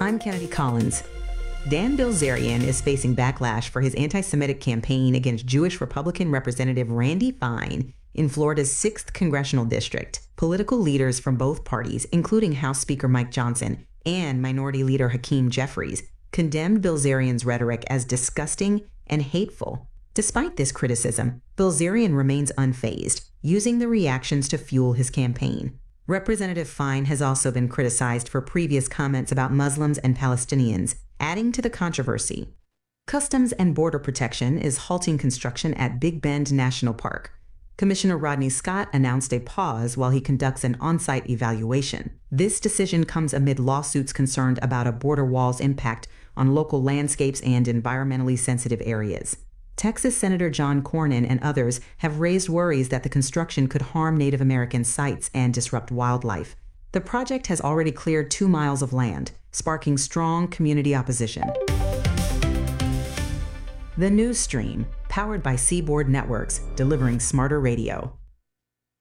I'm Kennedy Collins. Dan Bilzerian is facing backlash for his anti-Semitic campaign against Jewish Republican Representative Randy Fine in Florida's 6th Congressional District. Political leaders from both parties, including House Speaker Mike Johnson and Minority Leader Hakeem Jeffries, condemned Bilzerian's rhetoric as disgusting and hateful. Despite this criticism, Bilzerian remains unfazed, using the reactions to fuel his campaign. Representative Fine has also been criticized for previous comments about Muslims and Palestinians, adding to the controversy. Customs and Border Protection is halting construction at Big Bend National Park. Commissioner Rodney Scott announced a pause while he conducts an on-site evaluation. This decision comes amid lawsuits concerned about a border wall's impact on local landscapes and environmentally sensitive areas. Texas Senator John Cornyn and others have raised worries that the construction could harm Native American sites and disrupt wildlife. The project has already cleared 2 miles of land, sparking strong community opposition. The News Stream, powered by Seaboard Networks, delivering smarter radio.